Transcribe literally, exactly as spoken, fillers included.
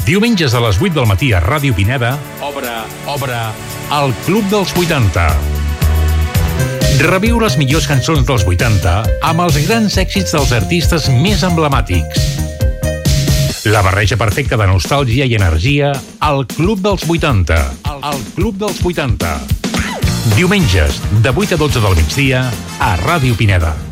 Diumenges a les vuit del matí a Ràdio Pineda, obre, obre el Club dels vuitanta. Reviu les millors cançons dels vuitanta amb els grans èxits dels artistes més emblemàtics. La barreja perfecta de nostàlgia i energia al Club dels vuitanta. El Club dels vuitanta. Diumenges, de vuit a dotze del migdia, a Ràdio Pineda.